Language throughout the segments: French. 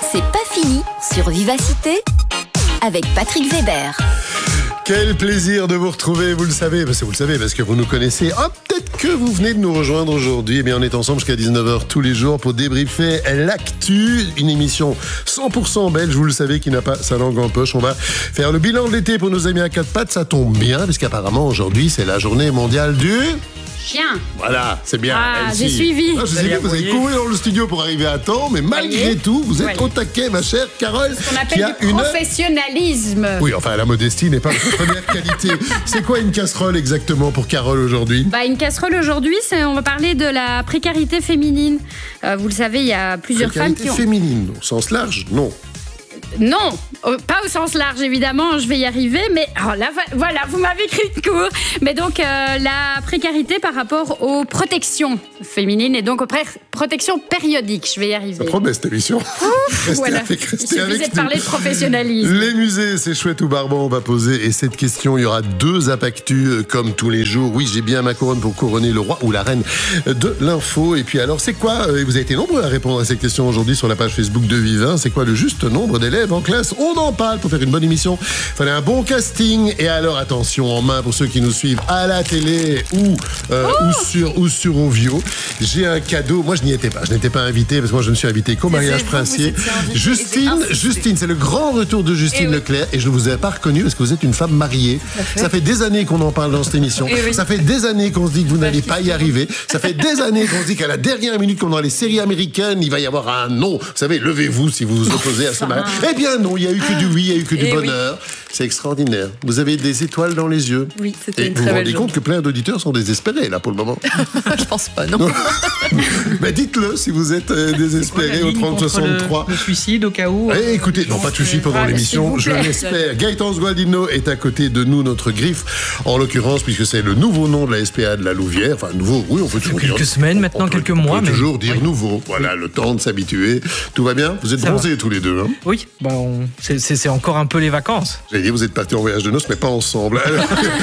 C'est pas fini sur Vivacité avec Patrick Weber. Quel plaisir de vous retrouver, vous le savez parce que vous nous connaissez. Ah, peut-être que vous venez de nous rejoindre aujourd'hui. Eh bien, on est ensemble jusqu'à 19h tous les jours pour débriefer l'actu. Une émission 100% belge, vous le savez, qui n'a pas sa langue en poche. On va faire le bilan de l'été pour nos amis à quatre pattes. Ça tombe bien, parce qu'apparemment, aujourd'hui, c'est la journée mondiale du... chien. Voilà, c'est bien. Ah, j'ai suivi. Ah, je sais bien, vous avez couru dans le studio pour arriver à temps, mais malgré tout, vous êtes au taquet, ma chère Carole. Ce qu'on appelle du professionnalisme. Oui, enfin, la modestie n'est pas de première qualité. C'est quoi une casserole exactement pour Carole aujourd'hui ? Une casserole aujourd'hui, on va parler de la précarité féminine. Vous le savez, il y a plusieurs femmes qui ont... féminine, au sens large, non. Non, pas au sens large évidemment, je vais y arriver, mais là, voilà, vous m'avez écrit de court. Mais donc la précarité par rapport aux protections féminines et donc aux protections périodiques, je vais y arriver. Ça promet cette émission. Voilà. Il suffisait de parler de professionnalisme. Les musées, c'est chouette ou barbant, on va poser. Et cette question, il y aura deux impactus comme tous les jours. Oui, j'ai bien ma couronne pour couronner le roi ou la reine de l'info. Et puis alors, c'est quoi, vous avez été nombreux à répondre à cette question aujourd'hui sur la page Facebook de Vivin. C'est quoi le juste nombre d'élèves en classe? On en parle pour faire une bonne émission. Il fallait un bon casting. Et alors, attention, en main pour ceux qui nous suivent à la télé ou sur Ovio. J'ai un cadeau. Moi, je n'y étais pas. Je n'étais pas invité parce que moi, je me suis invité qu'au mariage princier. Justine, c'est le grand retour de Justine Leclerc. Et je ne vous ai pas reconnu parce que vous êtes une femme mariée. Ça fait des années qu'on en parle dans cette émission. Ça fait des années qu'on se dit que vous n'allez pas y arriver. Ça fait des années qu'on se dit qu'à la dernière minute, comme dans les séries américaines, il va y avoir un non. Vous savez, levez-vous si vous vous opposez à ce mariage. Eh bien non, il n'y a eu que du oui, il n'y a eu que du bonheur. C'est extraordinaire. Vous avez des étoiles dans les yeux. Oui, c'était une très belle journée. Vous vous rendez compte que plein d'auditeurs sont désespérés, là, pour le moment. Je pense pas, non. Mais dites-le si vous êtes désespérés au 3063. Le suicide au cas où. Écoutez, non, pas de suicide pendant l'émission, je l'espère. Gaëtan Sgualdino est à côté de nous, notre griffe, en l'occurrence, puisque c'est le nouveau nom de la SPA de la Louvière. Enfin, nouveau, oui, on peut toujours dire. Quelques semaines, maintenant, quelques mois. On peut toujours dire nouveau. Voilà, le temps de s'habituer. Tout va bien ? Vous êtes bronzés tous les deux, hein ? Oui, c'est encore un peu les vacances. J'allais dire, vous êtes partis en voyage de noces, mais pas ensemble. Alors,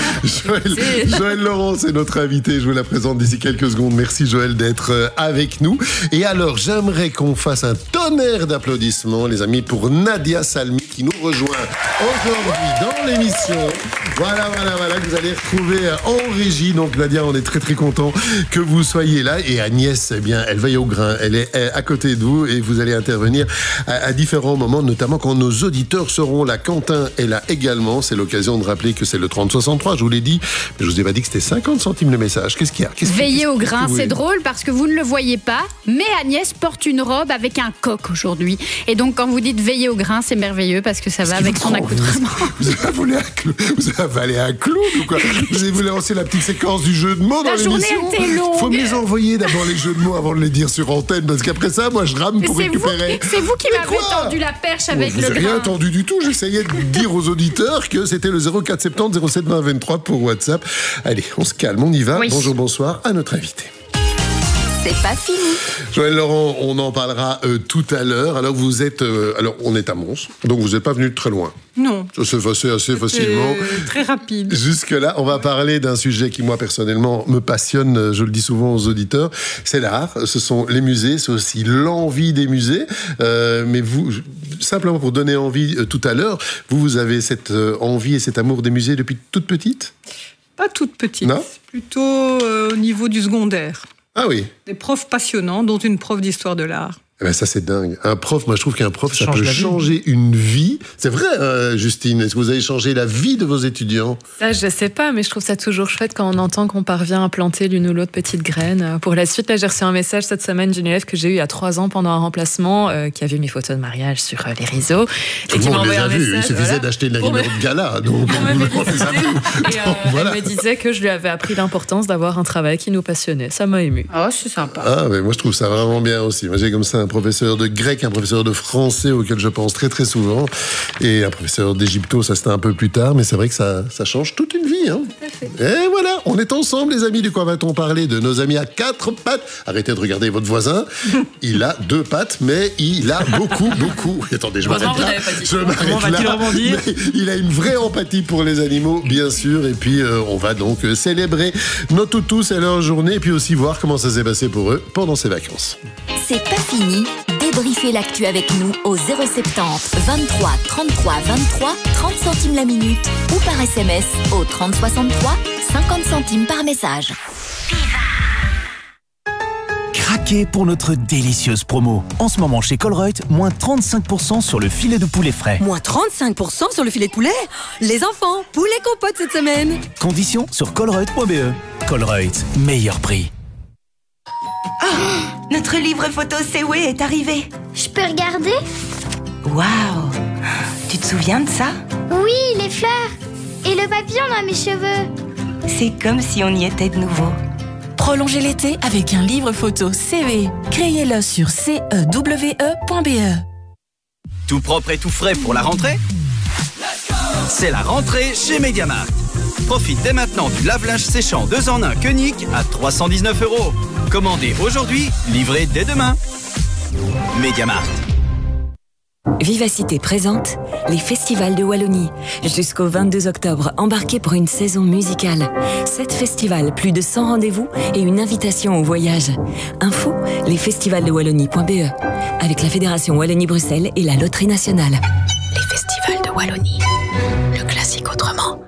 Joël Laurent, c'est notre invité. Je vous la présente d'ici quelques secondes. Merci, Joël, d'être avec nous. Et alors, j'aimerais qu'on fasse un tonnerre d'applaudissements, les amis, pour Nadia Salmi, qui nous rejoint aujourd'hui dans l'émission. Voilà, que vous allez retrouver en régie. Donc, Nadia, on est très, très content que vous soyez là. Et Agnès, eh bien, elle veille au grain. Elle est à côté de vous et vous allez intervenir à différents moments, notamment quand nos auditeurs seront là. Quentin est là également. C'est l'occasion de rappeler que c'est le 3063, je vous l'ai dit. Mais je vous ai pas dit que c'était 50 centimes le message. Qu'est-ce qu'il y a ? Veillez au grain, c'est drôle parce que vous ne le voyez pas, mais Agnès porte une robe avec un coq aujourd'hui. Et donc, quand vous dites veillez au grain, c'est merveilleux parce que ça va avec son accoutrement. Vous avez avalé un clou ou quoi ? Vous avez voulu lancer la petite séquence du jeu de mots dans l'émission ? La journée était longue. Faut me les envoyer d'abord les jeux de mots avant de les dire sur antenne parce qu'après ça, moi, je rame pour récupérer. C'est vous qui m'avez tendu la perche avec le grain. Je n'ai rien tendu du tout. J'essayais de dire aux auditeurs que c'était le 0470 07 20 23 pour WhatsApp. Allez, on se calme, on y va. Oui. Bonjour, bonsoir à notre invité. C'est pas fini. Joël Laurent, on en parlera tout à l'heure. Alors, vous êtes... on est à Mons, donc vous n'êtes pas venu de très loin. Non. Ça s'est passé assez facilement. Très rapide. Jusque-là, on va parler d'un sujet qui, moi, personnellement, me passionne. Je le dis souvent aux auditeurs. C'est l'art. Ce sont les musées. C'est aussi l'envie des musées. Mais vous, simplement pour donner envie tout à l'heure, vous avez cette envie et cet amour des musées depuis toute petite ? Pas toute petite. Non ? Plutôt au niveau du secondaire. Ah oui. Des profs passionnants, dont une prof d'histoire de l'art. Eh ben ça, c'est dingue. Un prof, moi, je trouve qu'un prof, ça peut changer une vie. C'est vrai, Justine. Est-ce que vous avez changé la vie de vos étudiants ? Ça, je sais pas, mais je trouve ça toujours chouette quand on entend qu'on parvient à planter l'une ou l'autre petite graine. Pour la suite, là, j'ai reçu un message cette semaine d'une élève que j'ai eue il y a 3 ans pendant un remplacement, qui a vu mes photos de mariage sur les réseaux. Tout le monde les a vues. Il suffisait d'acheter le numéro de gala. Donc, elle me disait que je lui avais appris l'importance d'avoir un travail qui nous passionnait. Ça m'a émue. Oh, c'est sympa. Ah, mais moi, je trouve ça vraiment bien aussi. Moi, j'ai comme ça un professeur de grec, un professeur de français auquel je pense très très souvent, et un professeur d'égypto, ça c'était un peu plus tard, mais c'est vrai que ça change toute une vie. Hein. Et voilà, on est ensemble les amis. De quoi va-t-on parler ? De nos amis à 4 pattes. Arrêtez de regarder votre voisin. Il a 2 pattes, mais il a beaucoup. Attendez, je m'arrête là. Mais il a une vraie empathie pour les animaux, bien sûr. Et puis on va donc célébrer nos toutous et leur journée, et puis aussi voir comment ça s'est passé pour eux pendant ces vacances. C'est pas fini. débriefer l'actu avec nous au 070 23 33 23 30 centimes la minute ou par SMS au 30 63 50 centimes par message. Craquez pour notre délicieuse promo. En ce moment chez Colruyt, moins 35% sur le filet de poulet frais. Moins 35% sur le filet de poulet? Les enfants, poulet compote cette semaine. Conditions sur colruyt.be. Colruyt, meilleur prix. Oh, notre livre photo CW est arrivé. Je peux regarder? Waouh! Tu te souviens de ça? Oui, les fleurs. Et le papillon dans mes cheveux. C'est comme si on y était de nouveau. Prolongez l'été avec un livre photo CW. Créez-le sur cewe.be. Tout propre et tout frais pour la rentrée? C'est la rentrée chez Mediamart. Profite dès maintenant du lave-linge séchant 2 en 1 Koenig à 319 €. Commandez aujourd'hui, livré dès demain. Mediamart. Vivacité présente les festivals de Wallonie. Jusqu'au 22 octobre, embarquez pour une saison musicale. 7 festivals, plus de 100 rendez-vous et une invitation au voyage. Info, lesfestivalsdewallonie.be. Avec la Fédération Wallonie-Bruxelles et la Loterie Nationale. Les festivals de Wallonie. Le classique autrement.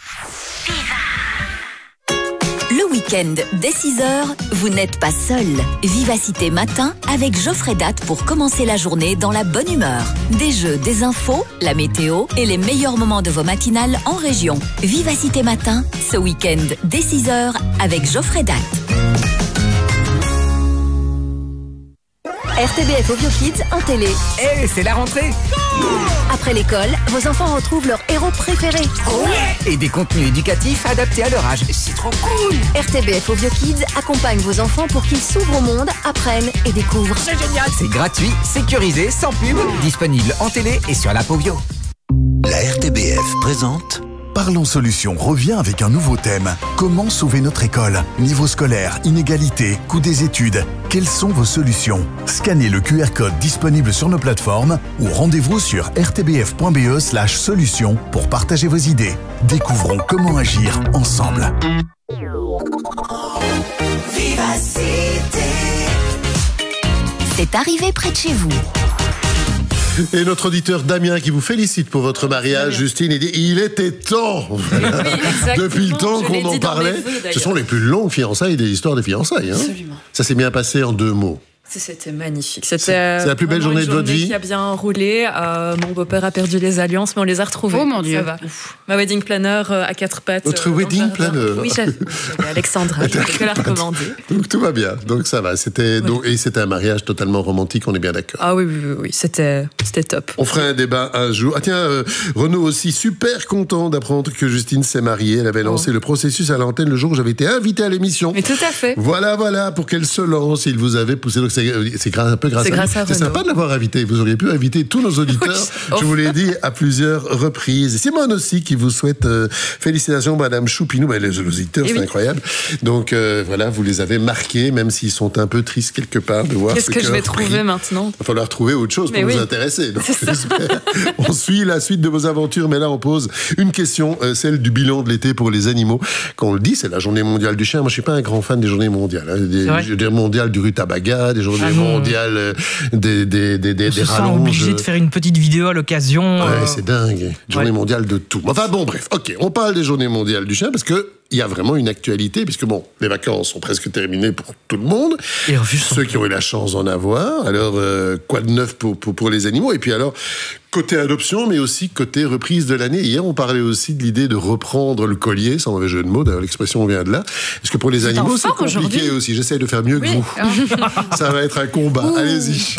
Le week-end, dès 6h, vous n'êtes pas seul. Vivacité matin avec Geoffrey Date pour commencer la journée dans la bonne humeur. Des jeux, des infos, la météo et les meilleurs moments de vos matinales en région. Vivacité matin, ce week-end, dès 6h avec Geoffrey Date. RTBF Audio Kids en télé. Hey, c'est la rentrée! Après l'école, vos enfants retrouvent leur héros préféré. Ouais! Et des contenus éducatifs adaptés à leur âge. C'est trop cool! RTBF Audio Kids accompagne vos enfants pour qu'ils s'ouvrent au monde, apprennent et découvrent. C'est génial! C'est gratuit, sécurisé, sans pub, disponible en télé et sur l'app Audio. La RTBF présente Parlons Solutions revient avec un nouveau thème. Comment sauver notre école? Niveau scolaire, inégalité, coût des études. Quelles sont vos solutions? Scannez le QR code disponible sur nos plateformes ou rendez-vous sur rtbf.be/solutions pour partager vos idées. Découvrons comment agir ensemble. Vivacité. C'est arrivé près de chez vous. Et notre auditeur Damien qui vous félicite pour votre mariage, Justine, il dit il était temps. Voilà. Oui, depuis le temps qu'on en parlait. Ce sont les plus longues fiançailles des histoires des fiançailles. Hein. Absolument. Ça s'est bien passé en 2 mots. C'était magnifique. C'est la plus belle journée de votre vie. Qui a bien roulé. Mon beau-père a perdu les alliances, mais on les a retrouvés. Oh mon Dieu. Ça va. Ma wedding planner à 4 pattes. Votre wedding planner. Oui, j'avais Alexandra. Je ne peux que la recommander. Donc tout va bien. Donc ça va. C'était un mariage totalement romantique. On est bien d'accord. Ah oui. C'était top. On fera un débat un jour. Ah tiens, Renaud aussi super content d'apprendre que Justine s'est mariée. Elle avait lancé le processus à l'antenne le jour où j'avais été invité à l'émission. Mais tout à fait. Voilà pour qu'elle se lance. Il vous avait poussé. Donc c'est un peu grâce à lui. C'est sympa de l'avoir invité. Vous auriez pu inviter tous nos auditeurs. Oui. Je vous l'ai dit à plusieurs reprises. Simone aussi qui vous souhaite félicitations, Madame Choupinou. Les auditeurs, c'est incroyable. Donc voilà, vous les avez marqués, même s'ils sont un peu tristes quelque part de voir. Qu'est-ce que je vais trouver maintenant? Il va falloir trouver autre chose pour nous intéresser. Donc, on suit la suite de vos aventures, mais là on pose une question, celle du bilan de l'été pour les animaux. Quand on le dit, c'est la journée mondiale du chien. Moi, je suis pas un grand fan des journées mondiales. Hein. Des mondiales du rutabaga, des journées mondiales des rallonges. Obligé de faire une petite vidéo à l'occasion. Ouais, c'est dingue. Journée mondiale de tout. Enfin bon, bref. Ok, on parle des journées mondiales du chien parce que il y a vraiment une actualité, puisque bon, les vacances sont presque terminées pour tout le monde. Et ceux qui ont eu la chance d'en avoir. Alors, quoi de neuf pour les animaux? Et puis alors, côté adoption, mais aussi côté reprise de l'année. Hier, on parlait aussi de l'idée de reprendre le collier, sans mauvais jeu de mots, d'ailleurs l'expression vient de là. Est-ce que pour les animaux, c'est compliqué aussi? J'essaie de faire mieux que vous. Ça va être un combat. Allez-y.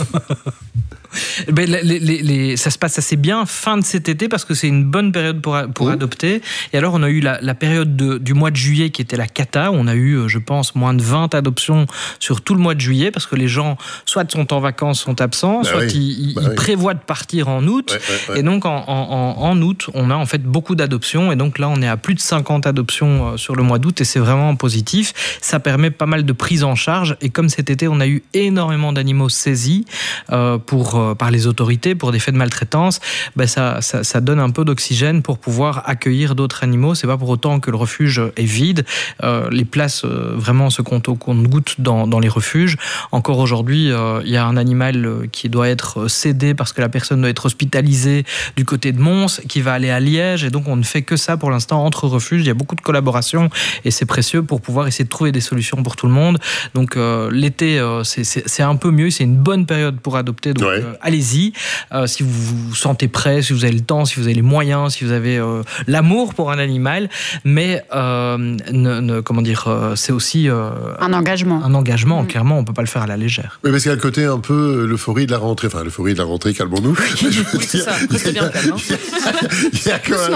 Ça se passe assez bien fin de cet été parce que c'est une bonne période pour adopter. Et alors on a eu la période du mois de juillet qui était la cata. On a eu, je pense, moins de 20 adoptions sur tout le mois de juillet parce que les gens soit sont en vacances, sont absents, soit ils prévoient de partir en août. Et donc en août, on a en fait beaucoup d'adoptions. Et donc là, on est à plus de 50 adoptions sur le mois d'août et c'est vraiment positif. Ça permet pas mal de prise en charge. Et comme cet été, on a eu énormément d'animaux saisis par par les autorités pour des faits de maltraitance, ça donne un peu d'oxygène pour pouvoir accueillir d'autres animaux. C'est pas pour autant que le refuge est vide. Les places vraiment se comptent au compte-gouttes dans les refuges. Encore aujourd'hui, il y a un animal qui doit être cédé parce que la personne doit être hospitalisée du côté de Mons, qui va aller à Liège, et donc on ne fait que ça pour l'instant entre refuges. Il y a beaucoup de collaboration et c'est précieux pour pouvoir essayer de trouver des solutions pour tout le monde. Donc l'été, c'est un peu mieux, c'est une bonne période pour adopter, donc allez-y. Si vous vous sentez prêt, si vous avez le temps, si vous avez les moyens, si vous avez l'amour pour un animal, mais c'est aussi un engagement. Un engagement, clairement, on ne peut pas le faire à la légère. Oui, parce qu'il y a le côté un peu l'euphorie de la rentrée. Enfin, l'euphorie de la rentrée, calmons-nous. C'est ça, restez bien calme. Il y a quand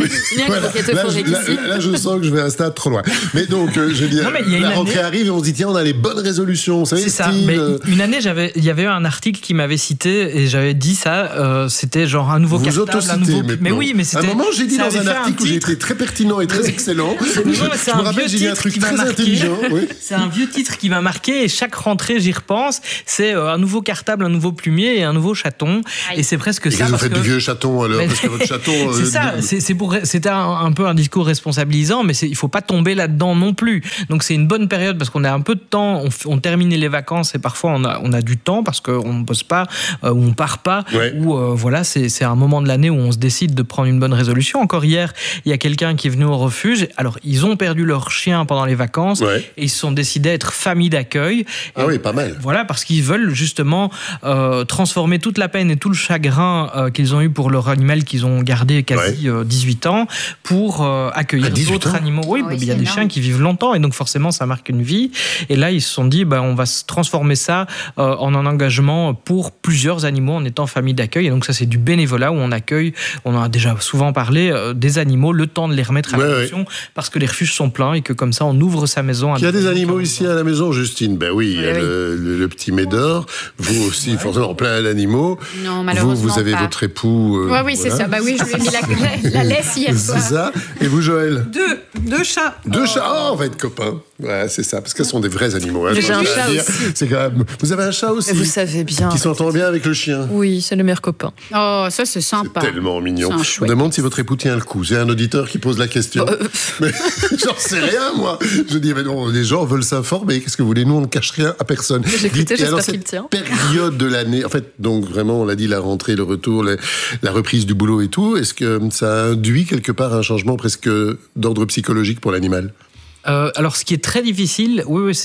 même... Là, je sens que je vais à un stade trop loin. Mais donc, je veux dire, la rentrée arrive et on se dit, tiens, on a les bonnes résolutions. C'est ça. Mais une année, il y avait eu un article qui m'avait cité et j'avais dit ça, c'était genre un nouveau cartable. Mais oui, mais c'était... À un moment, j'ai dit dans un article où j'étais très pertinent et très excellent. Je me rappelle, j'ai dit un truc très intelligent. C'est un vieux titre qui m'a marqué et chaque rentrée, j'y repense. C'est un nouveau cartable, un nouveau plumier et un nouveau chaton. Et c'est presque ça. Et vous faites du vieux chaton alors, parce que votre chaton... C'est ça, c'était un peu un discours responsabilisant, mais il ne faut pas tomber là-dedans non plus. Donc c'est une bonne période parce qu'on a un peu de temps, on termine les vacances et parfois on a du temps parce qu'on ne bosse pas, ou on ne part pas, ou voilà, c'est un moment de l'année où on se décide de prendre une bonne résolution. Encore hier, il y a quelqu'un qui est venu au refuge. Alors, ils ont perdu leur chien pendant les vacances et ils se sont décidés à être famille d'accueil. Ah oui, pas mal. Voilà, parce qu'ils veulent justement transformer toute la peine et tout le chagrin qu'ils ont eu pour leur animal qu'ils ont gardé quasi 18 ans pour accueillir d'autres animaux. Oui, il y a des chiens qui vivent longtemps et donc forcément ça marque une vie. Et là, ils se sont dit, on va se transformer ça en un engagement pour plusieurs animaux en étant famille d'accueil. Et donc ça, c'est du bénévolat où on accueille, on en a déjà souvent parlé, des animaux, le temps de les remettre à l'adoption parce que les refuges sont pleins et que comme ça, on ouvre sa maison. Il y a des animaux ici à la maison, Justine. Ben oui, il y a le petit Médor. Vous aussi, forcément, plein d'animaux. Non, malheureusement vous avez pas. Votre époux. Oui, c'est ça. Oui, je lui ai mis la laisse hier soir. C'est ça. Et vous, Joël? Deux chats. Deux chats. Oh, on va être copains. Ouais, c'est ça, parce qu'elles sont des vrais animaux. J'ai un chat aussi. C'est quand même... Vous avez un chat aussi? Vous savez bien. Qui s'entend bien avec le chien? Oui, c'est le meilleur copain. Oh, ça c'est sympa. C'est tellement mignon. Je me demande si votre époux tient le coup. C'est un auditeur qui pose la question. Mais j'en sais rien, moi. Je dis, mais non, les gens veulent s'informer. Qu'est-ce que vous voulez? Nous, on ne cache rien à personne. J'ai écouté, j'espère qu'il tient. Période de l'année, en fait, donc vraiment, on l'a dit, la rentrée, le retour, la reprise du boulot et tout. Est-ce que ça induit quelque part un changement presque d'ordre psychologique pour l'animal? Alors, ce qui est très difficile,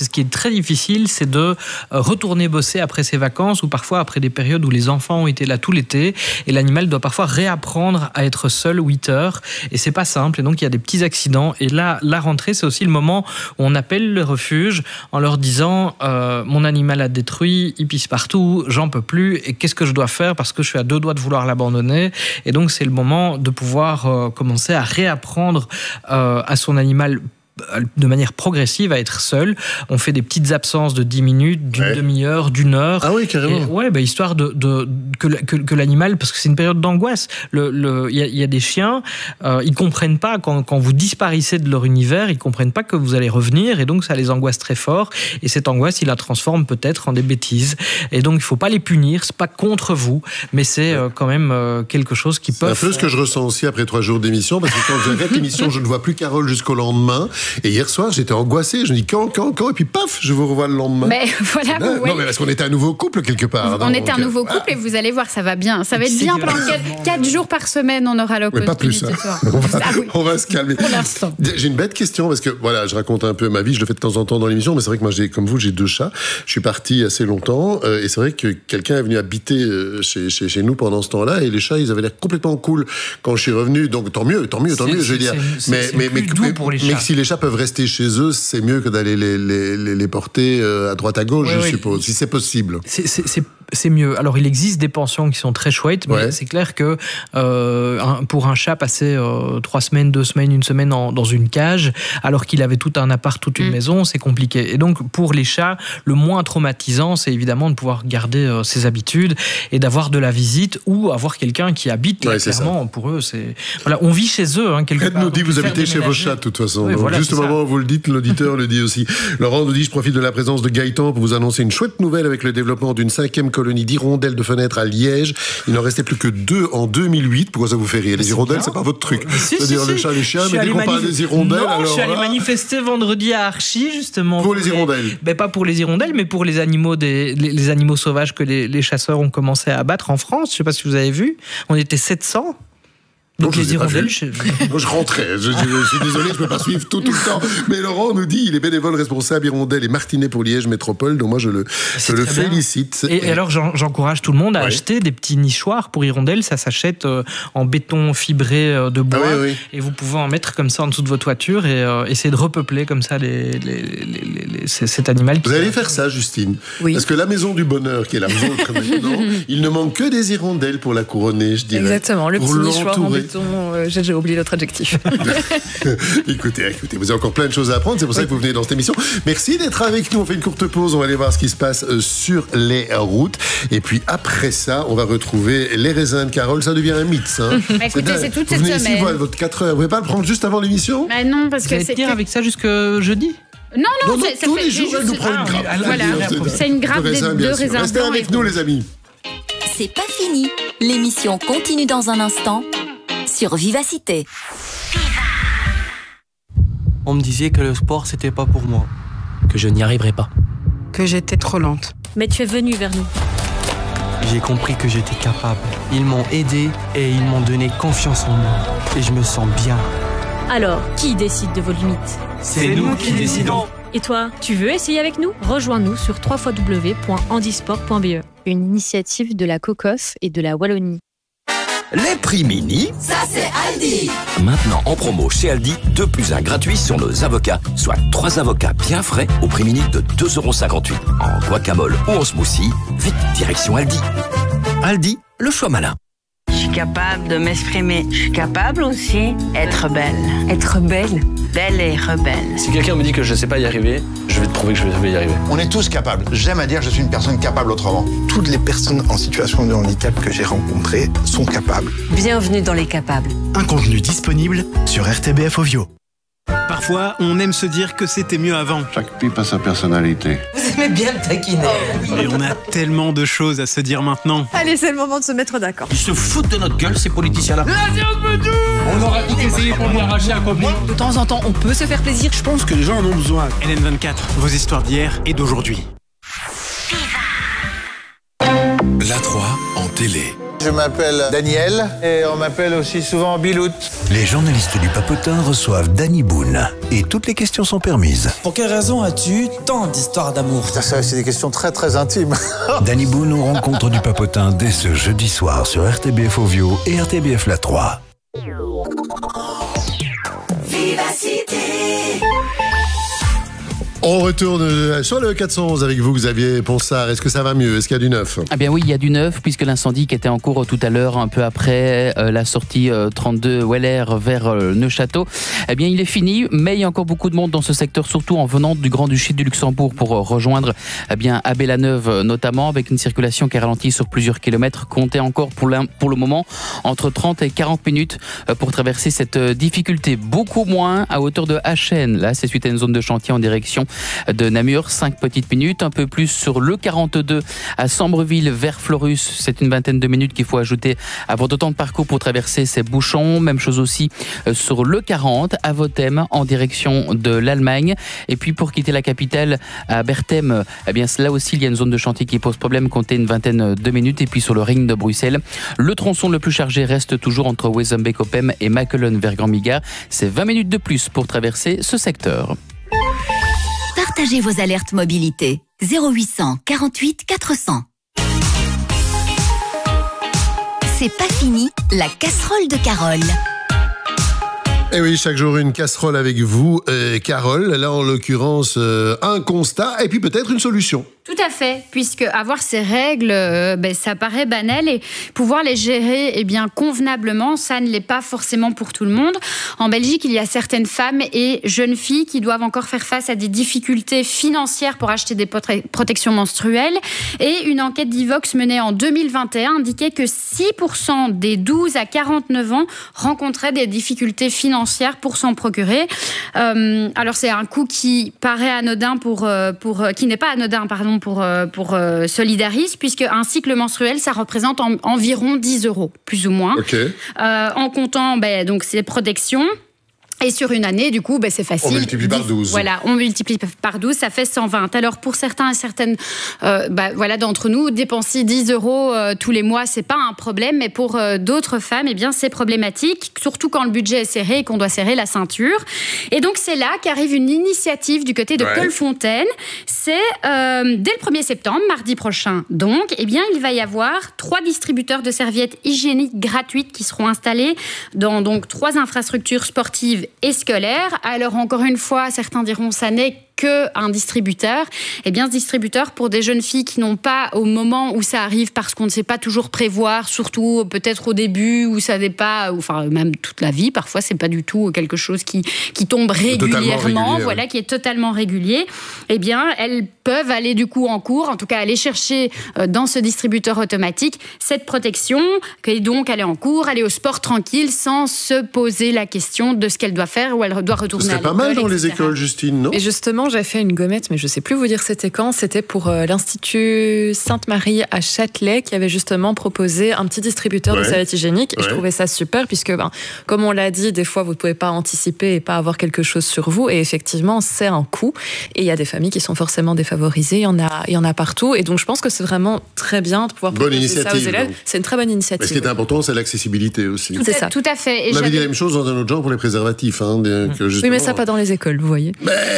c'est de retourner bosser après ses vacances ou parfois après des périodes où les enfants ont été là tout l'été et l'animal doit parfois réapprendre à être seul 8 heures et c'est pas simple et donc il y a des petits accidents et là, la rentrée, c'est aussi le moment où on appelle le refuge en leur disant mon animal a détruit, il pisse partout, j'en peux plus et qu'est-ce que je dois faire parce que je suis à 2 doigts de vouloir l'abandonner et donc c'est le moment de pouvoir commencer à réapprendre à son animal de manière progressive à être seul. On fait des petites absences de 10 minutes, d'une demi-heure, d'une heure. Ah oui, carrément. Et, histoire que l'animal, parce que c'est une période d'angoisse. Il y a des chiens, ils comprennent pas quand vous disparaissez de leur univers, ils comprennent pas que vous allez revenir et donc ça les angoisse très fort. Et cette angoisse, ils la transforment peut-être en des bêtises. Et donc il faut pas les punir, c'est pas contre vous, mais c'est quand même quelque chose qui peut. C'est un peu ce que je ressens aussi après 3 jours d'émission, parce que quand j'arrête l'émission, je ne vois plus Carole jusqu'au lendemain. Et hier soir, j'étais angoissé. Je me dis quand, et puis paf, je vous revois le lendemain. Mais voilà, Non, mais parce qu'on était un nouveau couple quelque part. On était un nouveau couple et vous allez voir, ça va bien. Ça va être bien pendant 4 jours par semaine, on aura l'opportunité. Mais pas plus. On va se calmer. Pour l'instant. J'ai une bête question parce que voilà, je raconte un peu ma vie. Je le fais de temps en temps dans l'émission, mais c'est vrai que moi, comme vous, j'ai 2 chats. Je suis parti assez longtemps et c'est vrai que quelqu'un est venu habiter chez nous pendant ce temps-là et les chats, ils avaient l'air complètement cool quand je suis revenu. Donc tant mieux. Je veux dire. Mais si les chats peuvent rester chez eux, c'est mieux que d'aller les porter à droite à gauche, je suppose, si c'est possible. C'est mieux. Alors, il existe des pensions qui sont très chouettes, mais c'est clair que pour un chat, passer 3 semaines, 2 semaines, 1 semaine dans une cage, alors qu'il avait tout un appart, toute une maison, c'est compliqué. Et donc, pour les chats, le moins traumatisant, c'est évidemment de pouvoir garder ses habitudes et d'avoir de la visite ou avoir quelqu'un qui habite là, clairement. Pour eux, c'est... Voilà, on vit chez eux, quelque part. Elle nous dit, vous habitez chez vos chats, de toute façon. Oui, voilà, juste au moment où vous le dites, l'auditeur le dit aussi. Laurent nous dit, je profite de la présence de Gaëtan pour vous annoncer une chouette nouvelle avec le développement d'une 5e colonies d'hirondelles de fenêtres à Liège. Il n'en restait plus que 2 en 2008. Pourquoi ça vous fait rire? Les hirondelles, c'est pas votre truc. C'est-à-dire les chats, les chiens, mais dès qu'on parle des hirondelles, je suis allé manifester vendredi à Archie, justement. Pour les hirondelles. Pas pour les hirondelles, mais pour les animaux, les animaux sauvages que les chasseurs ont commencé à abattre en France. Je sais pas si vous avez vu. On était 700. Donc les hirondelles, je rentrais. Je suis désolé, je ne peux pas suivre tout le temps. Mais Laurent nous dit, il est bénévole responsable hirondelles et martinets pour Liège Métropole. Donc moi, je le félicite. Et alors, j'encourage tout le monde à acheter des petits nichoirs pour hirondelles. Ça s'achète en béton fibré de bois. Et vous pouvez en mettre comme ça en dessous de votre toiture et essayer de repeupler comme ça cet animal. Vous allez faire ça, Justine. Oui. Parce que la maison du bonheur, qui est la vôtre maintenant, il ne manque que des hirondelles pour la couronner, je dirais. Exactement, le petit nichoir en béton. J'ai oublié l'autre adjectif. écoutez, vous avez encore plein de choses à apprendre, c'est pour ça que vous venez dans cette émission. Merci d'être avec nous, on fait une courte pause, on va aller voir ce qui se passe sur les routes. Et puis après ça, on va retrouver les raisins de Carole, ça devient un mythe, ça. Écoutez, c'est toute cette semaine. Vous venez ici, votre 4 heures, vous ne pouvez pas le prendre juste avant l'émission? Non, parce que c'est... avec ça jusque jeudi? Non, tous les jours, elle nous prend une grappe. Voilà, c'est une grappe de raisins blancs. Restez avec nous, les amis. C'est pas fini. L'émission continue dans un instant sur Vivacité. On me disait que le sport, c'était pas pour moi. Que je n'y arriverais pas. Que j'étais trop lente. Mais tu es venu vers nous. J'ai compris que j'étais capable. Ils m'ont aidé et ils m'ont donné confiance en moi. Et je me sens bien. Alors, qui décide de vos limites? C'est nous qui décidons. Et toi, tu veux essayer avec nous? Rejoins-nous sur www.handisport.be. Une initiative de la COCOF et de la Wallonie. Les prix mini, ça c'est Aldi. Maintenant en promo chez Aldi, 2 + 1 gratuit sur nos avocats, soit 3 avocats bien frais au prix mini de 2,58 € en guacamole ou en smoothie. Vite, direction Aldi. Aldi, le choix malin. Je suis capable de m'exprimer. Je suis capable aussi d'être belle. Être belle? Belle et rebelle. Si quelqu'un me dit que je ne sais pas y arriver, je vais te prouver que je vais y arriver. On est tous capables. J'aime à dire que je suis une personne capable autrement. Toutes les personnes en situation de handicap que j'ai rencontrées sont capables. Bienvenue dans les capables. Un contenu disponible sur RTBF Ovio. Parfois, on aime se dire que c'était mieux avant. Chaque pipe a sa personnalité. Vous aimez bien le taquiner. Et on a tellement de choses à se dire maintenant. Allez, c'est le moment de se mettre d'accord. Ils se foutent de notre gueule, ces politiciens-là. On aura tout essayé pour nous arracher un copain. De temps en temps, on peut se faire plaisir. Je pense que les gens en ont besoin. LN24, vos histoires d'hier et d'aujourd'hui. La 3 en télé. Je m'appelle Daniel et on m'appelle aussi souvent Bilout. Les journalistes du Papotin reçoivent Danny Boone et toutes les questions sont permises. Pour quelle raison as-tu tant d'histoires d'amour? Ça, c'est des questions très très intimes. Danny Boone aux rencontres du Papotin dès ce jeudi soir sur RTBF Ovio et RTBF La 3. Vivacité. On retourne sur le 411 avec vous, Xavier Ponsard. Est-ce que ça va mieux? Est-ce qu'il y a du neuf? Eh bien oui, il y a du neuf, puisque l'incendie qui était en cours tout à l'heure, un peu après la sortie 32 Weller vers Neuchâteau, eh bien il est fini, mais il y a encore beaucoup de monde dans ce secteur, surtout en venant du Grand-Duché du Luxembourg pour rejoindre Abbe-la-Neuve notamment, avec une circulation qui est ralentie sur plusieurs kilomètres. Comptez encore pour le moment entre 30 et 40 minutes pour traverser cette difficulté. Beaucoup moins à hauteur de Achen. Là, c'est suite à une zone de chantier en direction de Namur, 5 petites minutes, un peu plus sur le 42 à Sambreville vers Fleurus, c'est une vingtaine de minutes qu'il faut ajouter à votre temps de parcours pour traverser ces bouchons. Même chose aussi sur le 40 à Vothem en direction de l'Allemagne. Et puis pour quitter la capitale à Berthem, eh bien là aussi il y a une zone de chantier qui pose problème, comptez une vingtaine de minutes. Et puis sur le ring de Bruxelles, le tronçon le plus chargé reste toujours entre Wezenbeek-Oppem et Makelen vers Grand-Migard. C'est 20 minutes de plus pour traverser ce secteur. Partagez vos alertes mobilité. 0800 48 400. C'est pas fini, la casserole de Carole. Et oui, chaque jour une casserole avec vous, Carole. Là, en l'occurrence, un constat et puis peut-être une solution. Tout à fait, puisque avoir ces règles, ça paraît banal et pouvoir les gérer convenablement, ça ne l'est pas forcément pour tout le monde. En Belgique, il y a certaines femmes et jeunes filles qui doivent encore faire face à des difficultés financières pour acheter des protections menstruelles. Et une enquête d'Ivox menée en 2021 indiquait que 6% des 12 à 49 ans rencontraient des difficultés financières pour s'en procurer. Alors c'est un coût qui paraît anodin qui n'est pas anodin, l'association pour Solidaris, puisque un cycle menstruel, ça représente environ 10 €, plus ou moins. Okay. En comptant donc ces protections. Et sur une année, du coup, c'est facile. On multiplie par 12. Voilà, on multiplie par 12, ça fait 120. Alors, pour certains et certaines d'entre nous, dépenser 10 € tous les mois, c'est pas un problème. Mais pour d'autres femmes, eh bien, c'est problématique, surtout quand le budget est serré et qu'on doit serrer la ceinture. Et donc, c'est là qu'arrive une initiative du côté de Colfontaine. C'est dès le 1er septembre, mardi prochain. Donc, eh bien, il va y avoir 3 distributeurs de serviettes hygiéniques gratuites qui seront installés dans 3 infrastructures sportives et scolaire. Alors encore une fois, certains diront ça n'est qu'un distributeur. Eh bien, ce distributeur, pour des jeunes filles qui n'ont pas, au moment où ça arrive, parce qu'on ne sait pas toujours prévoir, surtout peut-être au début, où ça n'est pas, enfin même toute la vie, parfois c'est pas du tout quelque chose qui tombe régulièrement, voilà, qui est totalement régulier. Eh bien, elles peuvent aller du coup en cours, en tout cas aller chercher dans ce distributeur automatique cette protection, et donc aller en cours, aller au sport tranquille, sans se poser la question de ce qu'elle doit faire ou elle doit retourner à l'école. C'était pas mal dans les écoles, Justine, non ? Et justement, j'ai fait une gommette, mais je ne sais plus vous dire c'était quand. C'était pour l'Institut Sainte-Marie à Châtelet qui avait justement proposé un petit distributeur de serviettes hygiéniques. Et je trouvais ça super puisque, comme on l'a dit, des fois, vous ne pouvez pas anticiper et pas avoir quelque chose sur vous. Et effectivement, c'est un coût. Et il y a des familles qui sont forcément défavorisées. Il y en a partout. Et donc, je pense que c'est vraiment très bien de pouvoir proposer ça aux élèves. Donc. C'est une très bonne initiative. Mais ce qui est important, c'est l'accessibilité aussi. C'est ça. Tout à fait. Et on avait dit la même chose dans un autre genre pour les préservatifs. Oui, mais ça, pas dans les écoles, vous voyez.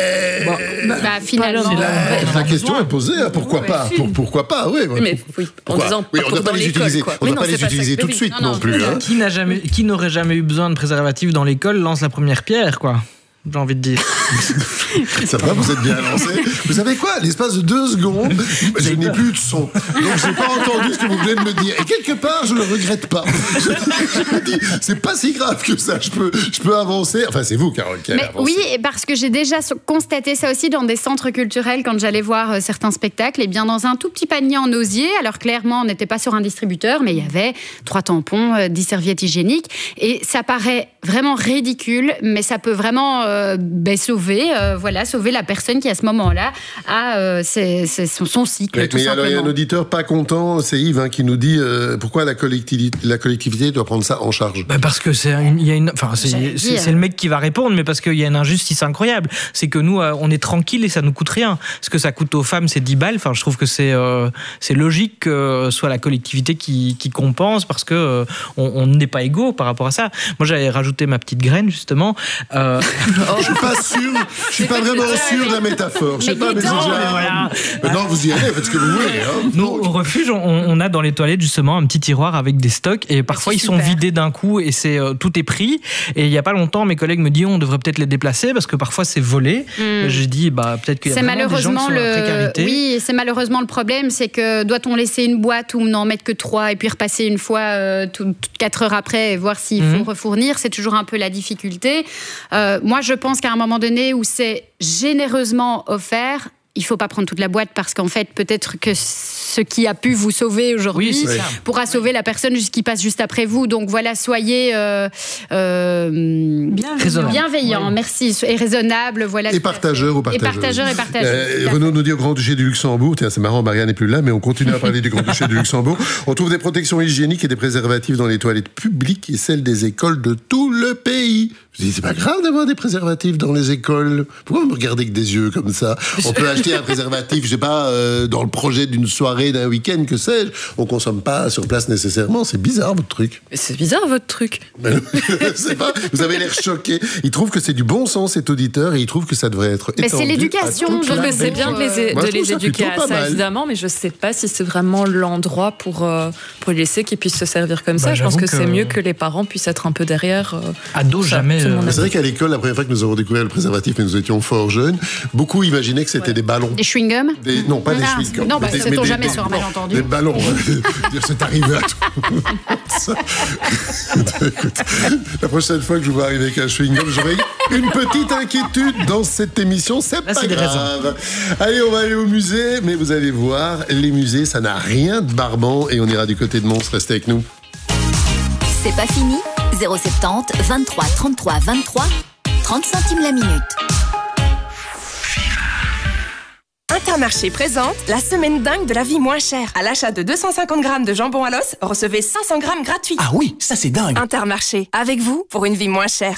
Finalement, la question est posée, pourquoi pas ? Pourquoi pas, oui. Mais en disant on ne doit pas les utiliser, tout de suite non plus. Qui n'aurait jamais eu besoin de préservatifs dans l'école lance la première pierre, quoi. J'ai envie de dire. Ça va, vous êtes bien lancé. Vous savez quoi ? L'espace de 2 secondes, je n'ai plus de son. Donc, je n'ai pas entendu ce que vous venez de me dire. Et quelque part, je ne le regrette pas. Je me dis, c'est pas si grave que ça. Je peux avancer. Enfin, c'est vous, Carole, qui avez avancé. Oui, parce que j'ai déjà constaté ça aussi dans des centres culturels quand j'allais voir certains spectacles. Et bien, dans un tout petit panier en osier, alors clairement, on n'était pas sur un distributeur, mais il y avait 3 tampons, 10 serviettes hygiéniques. Et ça paraît vraiment ridicule, mais ça peut vraiment sauver la personne qui à ce moment-là a son cycle. Mais alors il y a un auditeur pas content, c'est Yves qui nous dit pourquoi la collectivité doit prendre ça en charge. Parce que c'est le mec qui va répondre, mais parce qu'il y a une injustice incroyable. C'est que nous on est tranquille et ça nous coûte rien. Ce que ça coûte aux femmes, c'est 10 balles. Enfin, je trouve que c'est logique que ce soit la collectivité qui compense parce que on n'est pas égaux par rapport à ça. Moi, j'avais rajouté ma petite graine justement. Je suis pas sûr, je suis pas vraiment sûr de la métaphore. Je sais pas, mais voilà. Maintenant, vous y allez, faites ce que vous voulez. Nous, au refuge, on a dans les toilettes justement un petit tiroir avec des stocks et parfois ils sont vidés d'un coup et tout est pris. Et il y a pas longtemps, mes collègues me disent on devrait peut-être les déplacer parce que parfois c'est volé. J'ai dit peut-être qu'il y a vraiment des gens qui sont dans la précarité. Oui, c'est malheureusement le problème, c'est que doit-on laisser une boîte ou n'en mettre que 3 et puis repasser une fois toutes 4 heures après et voir s'il faut refournir, c'est toujours un peu la difficulté. Moi, je pense qu'à un moment donné où c'est généreusement offert, il ne faut pas prendre toute la boîte parce qu'en fait, peut-être que ce qui a pu vous sauver aujourd'hui pourra sauver la personne qui passe juste après vous. Donc voilà, soyez bienveillants, merci, et raisonnables. Voilà, et partageurs ou partageurs. Et partageurs. Renaud nous dit au Grand-Duché du Luxembourg, tiens, c'est marrant, Marianne n'est plus là, mais on continue à parler du Grand-Duché du Luxembourg. On trouve des protections hygiéniques et des préservatifs dans les toilettes publiques et celles des écoles de tout le pays. Je dis, c'est pas grave d'avoir des préservatifs dans les écoles. Pourquoi vous me regardez avec des yeux comme ça ? On peut acheter un préservatif, je sais pas, dans le projet d'une soirée, d'un week-end, que sais-je. On consomme pas sur place nécessairement. C'est bizarre, votre truc. Mais c'est bizarre, votre truc. C'est pas, vous avez l'air choqué. Il trouve que c'est du bon sens, cet auditeur, et il trouve que ça devrait être étendu. Mais c'est l'éducation. Je trouve que c'est bien de les éduquer à ça, évidemment, mais je sais pas si c'est vraiment l'endroit pour les laisser qu'ils puissent se servir comme ça. Je pense que c'est mieux que les parents puissent être un peu derrière. Ado, jamais. C'est vrai qu'à l'école, la première fois que nous avons découvert le préservatif, mais nous étions fort jeunes, beaucoup imaginaient que c'était des ballons. Des chewing-gums ? Non, pas des chewing-gums. Non, c'est jamais sur un malentendu. Des ballons. C'est arrivé à tout. Écoute, la prochaine fois que je vous vois arriver avec un chewing-gum, j'aurai une petite inquiétude dans cette émission. C'est pas grave. Allez, on va aller au musée, mais vous allez voir, les musées, ça n'a rien de barbant et on ira du côté de Mons. Restez avec nous. C'est pas fini. 070 23 33 23 30 centimes la minute. Intermarché présente la semaine dingue de la vie moins chère. À l'achat de 250 grammes de jambon à l'os, recevez 500 grammes gratuits. Ah oui, ça c'est dingue. Intermarché, avec vous pour une vie moins chère.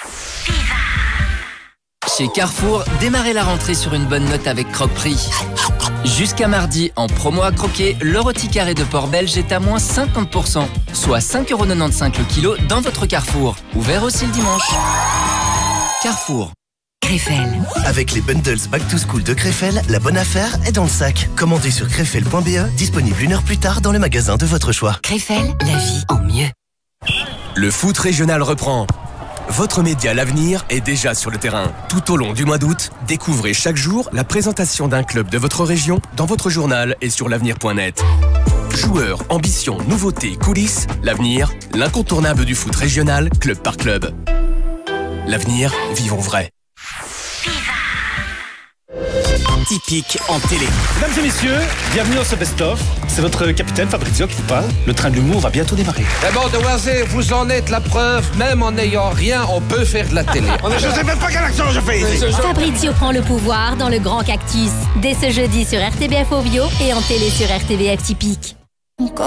Chez Carrefour, démarrez la rentrée sur une bonne note avec Croque-Prix. Jusqu'à mardi, en promo à croquer, le rôti carré de porc belge est à moins 50%, soit 5,95 € le kilo dans votre Carrefour. Ouvert aussi le dimanche. Carrefour. Crefel. Avec les bundles Back to School de Crefel, la bonne affaire est dans le sac. Commandez sur crefel.be, disponible 1 heure plus tard dans le magasin de votre choix. Crefel, la vie en mieux. Le foot régional reprend. Votre média L'Avenir est déjà sur le terrain. Tout au long du mois d'août, découvrez chaque jour la présentation d'un club de votre région dans votre journal et sur l'avenir.net. Joueurs, ambitions, nouveautés, coulisses, L'Avenir, l'incontournable du foot régional, club par club. L'Avenir, vivons vrai. Typique en télé. Mesdames et messieurs, bienvenue dans ce best-of. C'est votre capitaine Fabrizio qui vous parle. Le train de l'humour va bientôt démarrer. D'abord, Devoisé, vous en êtes la preuve. Même en n'ayant rien, on peut faire de la télé. Je sais même pas quel accent je fais ici. Fabrizio prend le pouvoir dans le Grand Cactus. Dès ce jeudi sur RTBF Ovio et en télé sur RTBF Typique.